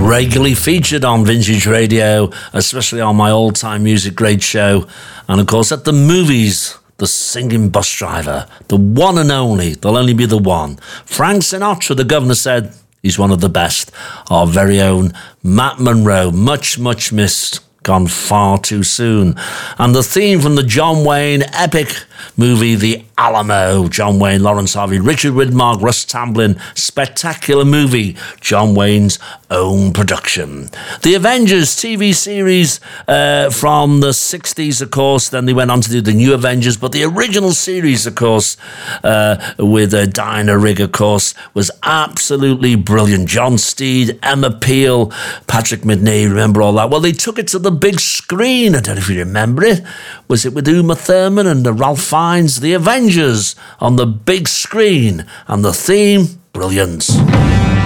regularly featured on Vintage Radio, especially on my all-time music grade show. And of course, at the movies, the singing bus driver, the one and only, there'll only be the one. Frank Sinatra, the governor said, he's one of the best. Our very own Matt Monro, much, much missed, gone far too soon. And the theme from the John Wayne epic movie, The Alamo, John Wayne, Lawrence Harvey, Richard Widmark, Russ Tamblyn, spectacular movie, John Wayne's own production. The Avengers TV series from the 60s, of course, then they went on to do the New Avengers, but the original series, of course, with Diana Rigg, of course, was absolutely brilliant. John Steed, Emma Peel, Patrick Midney, remember all that? Well, they took it to the big screen. I don't know if you remember it. Was it with Uma Thurman and Ralph Fiennes? The Avengers on the big screen, and the theme, brilliance.